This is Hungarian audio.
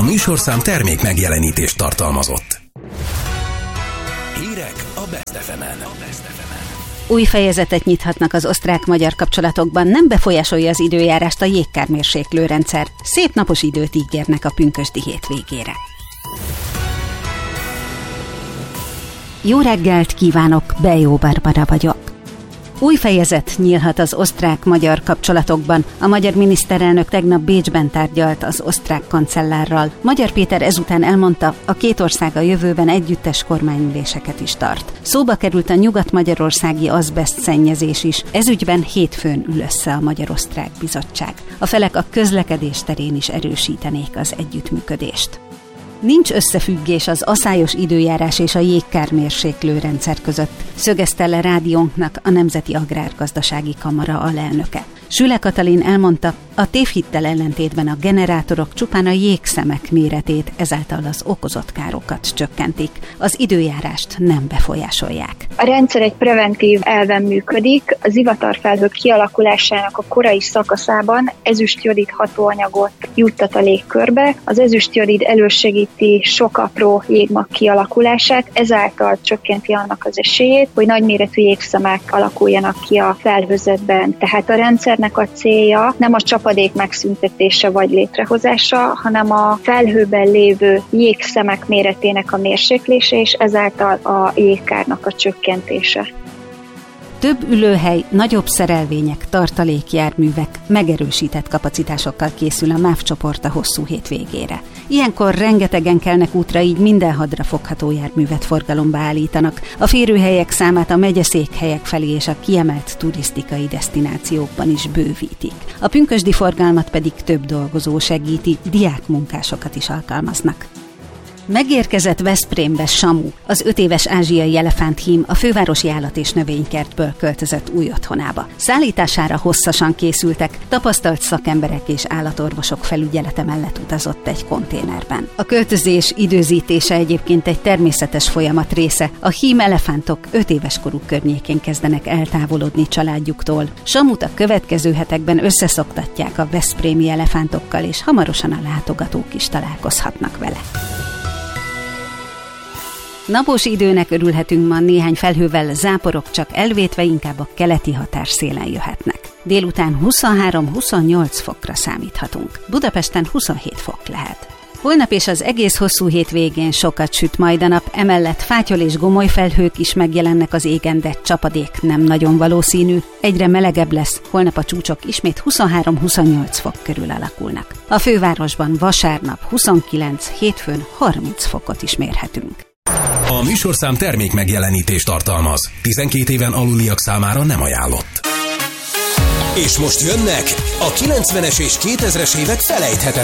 műsorszám termék megjelenítést tartalmazott. Hírek a Best FM-en. Új fejezetet nyithatnak az osztrák-magyar kapcsolatokban, nem befolyásolja az időjárást a jégkármérséklő rendszer. Szép napos időt ígérnek a pünkösdi hétvégére. Jó reggelt kívánok, Bejó Barbara vagyok. Új fejezet nyílhat az osztrák-magyar kapcsolatokban. A magyar miniszterelnök tegnap Bécsben tárgyalt az osztrák kancellárral. Magyar Péter ezután elmondta, a két ország a jövőben együttes kormányüléseket is tart. Szóba került a nyugat-magyarországi azbeszt szennyezés is. Ezügyben hétfőn ül össze a Magyar-Osztrák Bizottság. A felek a közlekedés terén is erősítenék az együttműködést. Nincs összefüggés az aszályos időjárás és a jégkármérséklő rendszer között, szögezte le rádiónknak a Nemzeti Agrárgazdasági Kamara alelnöke. Süle Katalin elmondta, a tévhittel ellentétben a generátorok csupán a jégszemek méretét, ezáltal az okozott károkat csökkentik. Az időjárást nem befolyásolják. A rendszer egy preventív elven működik. Az ivatarfelhők kialakulásának a korai szakaszában ezüstjodid hatóanyagot juttat a légkörbe. Az ezüstjodid elősegíti sok apró jégmag kialakulását, ezáltal csökkenti annak az esélyét, hogy nagyméretű jégszemek alakuljanak ki a felhőzetben. Tehát a rendszernek a célja nem a csapadék megszüntetése vagy létrehozása, hanem a felhőben lévő jégszemek méretének a mérséklése, és ezáltal a jégkárnak a csökkentése. Több ülőhely, nagyobb szerelvények, tartalékjárművek, megerősített kapacitásokkal készül a MÁV csoport a hosszú hétvégére. Ilyenkor rengetegen kelnek útra, így minden hadra fogható járművet forgalomba állítanak. A férőhelyek számát a megyeszékhelyek felé és a kiemelt turisztikai desztinációkban is bővítik. A pünkösdi forgalmat pedig több dolgozó segíti, diákmunkásokat is alkalmaznak. Megérkezett Veszprémbe Samu, az 5 éves ázsiai elefánthím a fővárosi állat- és növénykertből költözött új otthonába. Szállítására hosszasan készültek, tapasztalt szakemberek és állatorvosok felügyelete mellett utazott egy konténerben. A költözés időzítése egyébként egy természetes folyamat része. A hím elefántok 5 éves koruk környékén kezdenek eltávolodni családjuktól. Samut a következő hetekben összeszoktatják a veszprémi elefántokkal, és hamarosan a látogatók is találkozhatnak vele. Napos időnek örülhetünk ma, néhány felhővel, záporok csak elvétve inkább a keleti határszélen jöhetnek. Délután 23-28 fokra számíthatunk. Budapesten 27 fok lehet. Holnap és az egész hosszú hétvégén sokat süt majd a nap, emellett fátyol és gomoly felhők is megjelennek az égen, de csapadék nem nagyon valószínű. Egyre melegebb lesz, holnap a csúcsok ismét 23-28 fok körül alakulnak. A fővárosban vasárnap 29, hétfőn 30 fokot is mérhetünk. A műsorszám termék megjelenítést tartalmaz. 12 éven aluliak számára nem ajánlott. És most jönnek a 90-es és 2000-es évek felejthetetlen